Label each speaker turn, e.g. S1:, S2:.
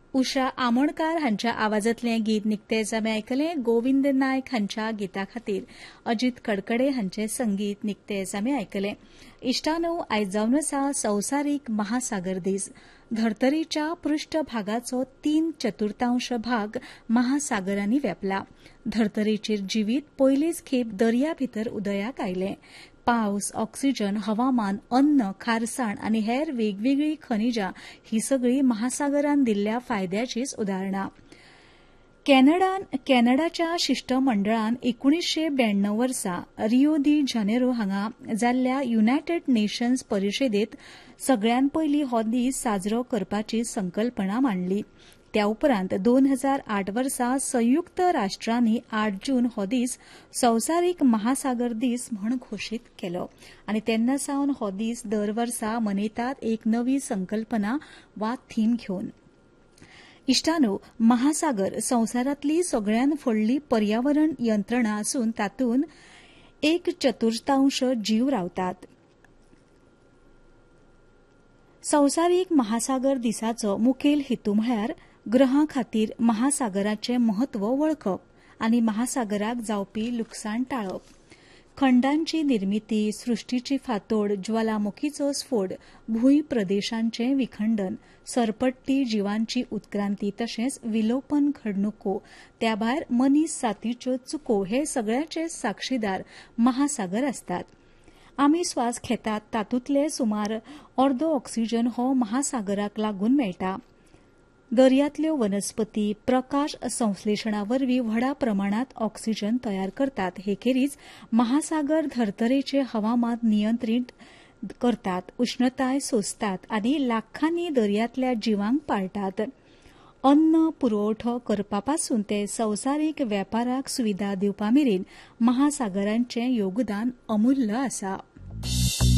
S1: उषा आमोणकार हांच्या आवाजांतलें गीत निकतेच आमी आयकलें. गोविंद नायक हांच्या गिता खातीर अजित कडकडे हांचें संगीत निकतेच आमी आयकलें. इश्टानो, आयज जावन आसा संवसारीक महासागर दीस. धर्तरेच्या पृष्ठभागाचो 3/4 भाग महासागरांनी व्यापला. धर्तरेचेर जिवीत पयलीच खेप दर्या भितर उदयाक आयलें. पावस, ऑक्सिजन, हवामान, अन्न, खारसाण आनी हेर वेगवेगळी खनिजां ही सगळी महासागरान दिल्ल्या फायद्याचीच उदाहरणां. कॅनडाच्या शिष्टमंडळान 1992 वर्सा रियो दी जानेरो हांगा जाल्ल्या युनायटेड नेशन्स परिशदेंत सगळ्यान पयलीं हो दीस साजरो करपाची संकल्पना मांडली. त्या उपरांत 2008 वर्सा संयुक्त राष्ट्रांनी 8 जून हो दीस संवसारीक महासागर दीस म्हूण घोशीत केलो आनी तेन्ना सावन हो दीस दर वर्सा मनयतात एक नवी संकल्पना वा थीम घेवन. इश्टानो, महासागर संवसारांतली सगळ्यान व्हडली पर्यावरण यंत्रणा आसून तातूंत 1/4 जीव रावतात. संवसारीक महासागर दिसाचो मुखेल हेतू म्हळ्यार ग्रहां खातीर महासागराचें म्हत्व वळखप आनी महासागराक जावपी लुकसाण टाळप. खंडांची निर्मिती, सृश्टीची फांतोड, ज्वालामुखीचो स्फोट, भूंय प्रदेशांचें विखंडन, सरपट्टी जिवांची उत्क्रांती तशेंच विलोपन घडणुको, त्या भायर मनीस जातीच्यो चुको हे सगळ्याचे साक्षीदार महासागर आसतात. आमी स्वास घेतात तातूंतले सुमार अर्दो ऑक्सिजन हो महासागराक लागून मेळटा. दर्यांतल्यो वनस्पती प्रकाश संश्लेशणावरवीं व्हडा प्रमाणांत ऑक्सिजन तयार करतात. हे खेरीज महासागर धर्तरेचें हवामान नियंत्रीत करतात, उश्णताय सोंसतात आनी लाखांनी दर्यांतल्या जिवांक पाळटात. अन्न पुरवठो करपापासून ते संवसारीक वेपाराक सुविधा दिवपामेरेन महासागरांचें योगदान अमुल्य आसा.